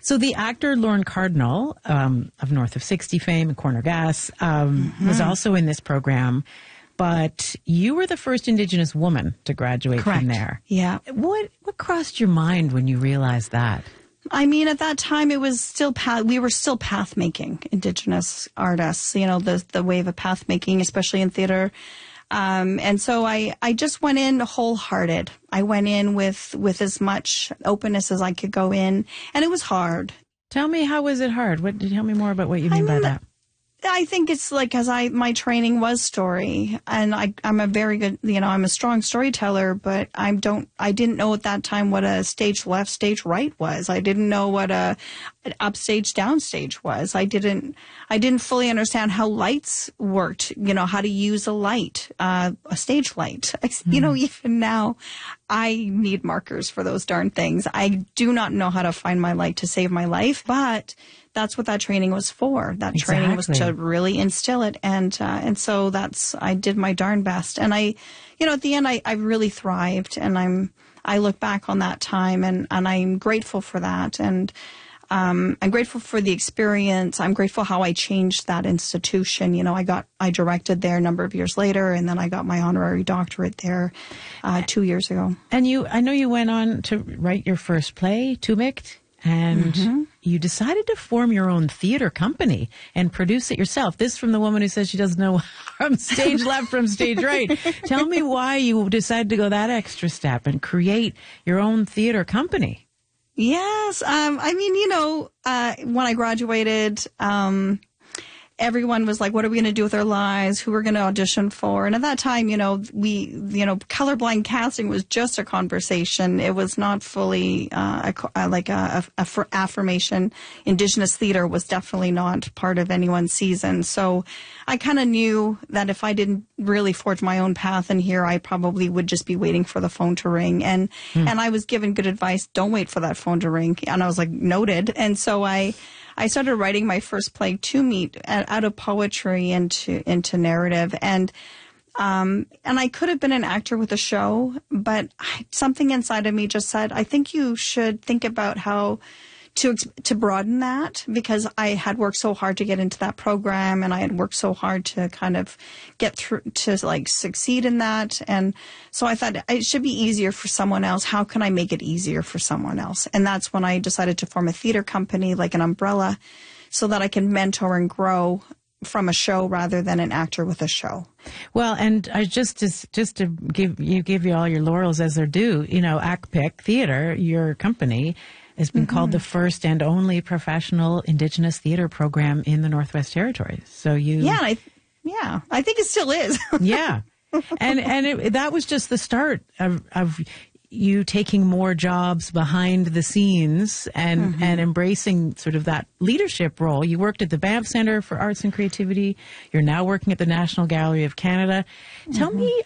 So the actor Lorne Cardinal, of North of 60 fame and Corner Gas, was also in this program. But you were the first Indigenous woman to graduate Correct. from there. Yeah. What crossed your mind when you realized that? I mean, at that time, it was still we were still path making, Indigenous artists. You know, the wave of path making, especially in theater. And so I just went in wholehearted. I went in with as much openness as I could go in, and it was hard. Tell me, how was it hard? Tell me more about what you mean by that. I think it's like, my training was story, and I'm a very good, I'm a strong storyteller, but I didn't know at that time what a stage left, stage right was. I didn't know what an upstage, downstage was. I didn't fully understand how lights worked, how to use a light, a stage light. Even now, I need markers for those darn things. I do not know how to find my light to save my life, but that's what that training was for. That training was to really instill it. And so I did my darn best. And at the end, I really thrived, and I look back on that time, and I'm grateful for that. And I'm grateful for the experience. I'm grateful how I changed that institution. I directed there a number of years later, and then I got my honorary doctorate there 2 years ago. And I know you went on to write your first play, Tumikt, and you decided to form your own theater company and produce it yourself. This from the woman who says she doesn't know from stage left from stage right. Tell me why you decided to go that extra step and create your own theater company. Yes. When I graduated, everyone was like, what are we going to do with our lives? Who we're going to audition for? And at that time, colorblind casting was just a conversation. It was not fully affirmation. Indigenous theater was definitely not part of anyone's season. So I kind of knew that if I didn't really forge my own path in here, I probably would just be waiting for the phone to ring. And I was given good advice. Don't wait for that phone to ring. And I was like, noted. And so I started writing my first play, Tumikt, out of poetry into narrative. And I could have been an actor with a show, but something inside of me just said, I think you should think about how to broaden that, because I had worked so hard to get into that program, and I had worked so hard to kind of get through, to succeed in that. And so I thought it should be easier for someone else. How can I make it easier for someone else? And that's when I decided to form a theater company, like an umbrella, so that I can mentor and grow from a show rather than an actor with a show. Well, and I just to give you all your laurels as they're due, ACPIC Theater, your company, has been called the first and only professional Indigenous theater program in the Northwest Territories. So I think it still is. Yeah. And that was just the start of you taking more jobs behind the scenes and embracing sort of that leadership role. You worked at the Banff Centre for Arts and Creativity. You're now working at the National Gallery of Canada. Tell me,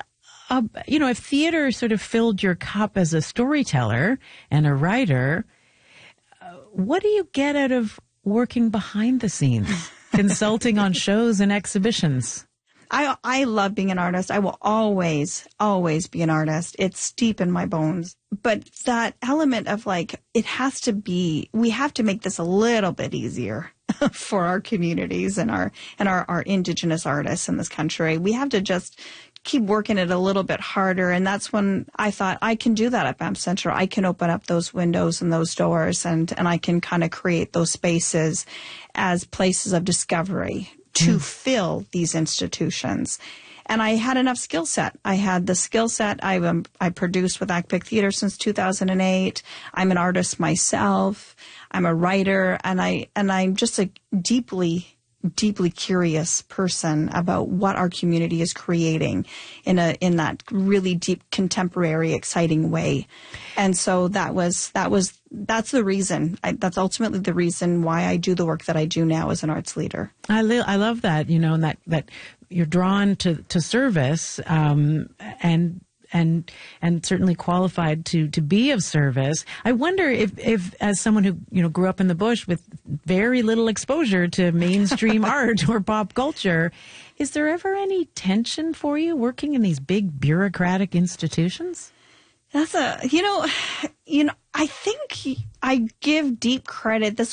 if theater sort of filled your cup as a storyteller and a writer, what do you get out of working behind the scenes, consulting on shows and exhibitions? I love being an artist. I will always, always be an artist. It's deep in my bones. But that element of we have to make this a little bit easier for our communities and our Indigenous artists in this country. We have to just keep working it a little bit harder. And that's when I thought, I can do that at Banff Centre. I can open up those windows and those doors, and I can kind of create those spaces as places of discovery to fill these institutions. And I had enough skill set. I had the skill set. I produced with ACPIC Theater since 2008. I'm an artist myself. I'm a writer, and I'm just a deeply curious person about what our community is creating in that really deep, contemporary, exciting way. And so that's the reason. That's ultimately the reason why I do the work that I do now as an arts leader. I love that, and that you're drawn to service, and certainly qualified to be of service. I wonder if as someone who grew up in the bush with very little exposure to mainstream art or pop culture, is there ever any tension for you working in these big bureaucratic institutions? That's I think I give deep credit. This